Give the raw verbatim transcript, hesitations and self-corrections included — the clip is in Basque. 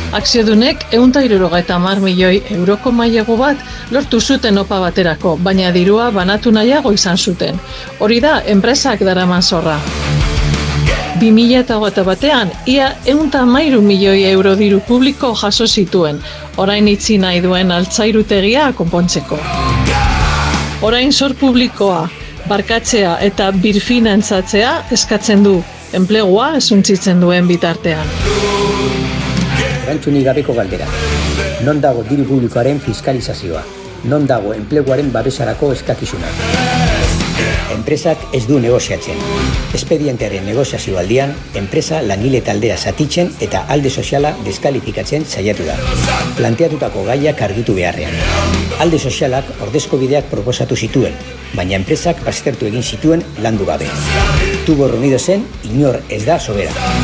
Akziodunek ehun eta hirurogeita hamar milioi euroko mailegu bat lortu zuten opa baterako, baina dirua banatu nahiago izan zuten. Hori da, enpresak daraman zorra. bi mila hogeita batean, ia ehun eta hamairu milioi euro diru publiko jaso zituen, orain itzi nahi duen altzairutegia konpontzeko. Orain zor publikoa, barkatzea eta birfinantzatzea eskatzen du, enplegua esuntzitzen duen bitartean. Erantzunik gabeko galdera. Non dago diru publikoaren fiskalizazioa? Non dago enpleguaren babesarako eskakizuna? Enpresak ez du negoziatzen. Espedientearen negoziazio aldian, enpresa langile taldea zatitzen eta alde soziala deskalifikatzen saiatu da. Planteatutako gaiak argitu beharrean. Alde sozialak ordezko bideak proposatu zituen, baina enpresak baztertu egin zituen landu gabe. Tubos Reunidosen inor ez da sobera.